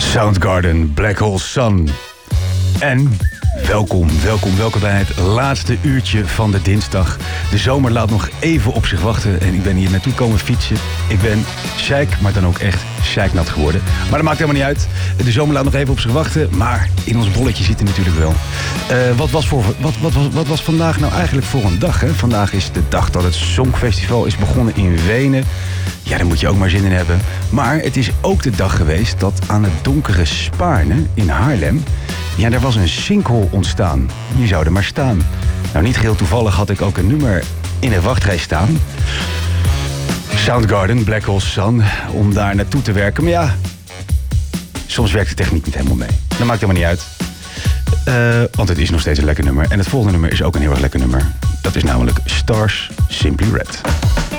Soundgarden, Black Hole Sun. En welkom bij het laatste uurtje van de dinsdag. De zomer laat nog even op zich wachten en ik ben hier naartoe komen fietsen. Ik ben sheik, maar dan ook echt sheiknat geworden. Maar dat maakt helemaal niet uit. De zomer laat nog even op zich wachten, maar in ons bolletje zit er natuurlijk wel. Wat was vandaag nou eigenlijk voor een dag? Hè? Vandaag is de dag dat het Songfestival is begonnen in Wenen. Ja, daar moet je ook maar zin in hebben. Maar het is ook de dag geweest dat aan het donkere Spaarne in Haarlem... ja, daar was een sinkhole ontstaan. Je zou er maar staan. Nou, niet geheel toevallig had ik ook een nummer in de wachtrij staan. Soundgarden, Black Hole Sun, om daar naartoe te werken. Maar ja, soms werkt de techniek niet helemaal mee. Dat maakt helemaal niet uit. Want het is nog steeds een lekker nummer. En het volgende nummer is ook een heel erg lekker nummer. Dat is namelijk Stars Simply Red.